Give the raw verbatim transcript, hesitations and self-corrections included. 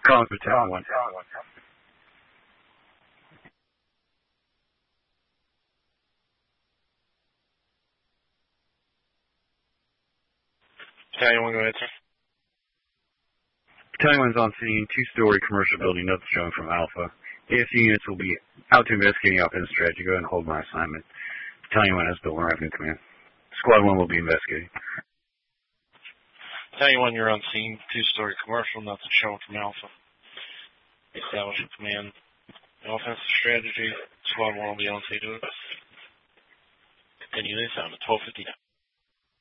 Calling for Tower one. Battalion one, go ahead, sir. Battalion one's on scene, two-story commercial building, nothing showing from Alpha. A S U units will be out to investigate the offensive strategy. Go ahead and hold my assignment. Battalion one has Building Revenue Command. Squad one will be investigating. Battalion one, you're on scene, two-story commercial, nothing showing from Alpha. Establish a command. Offensive strategy, squad one will be on scene to it. Continue this on the twelve fifty-nine.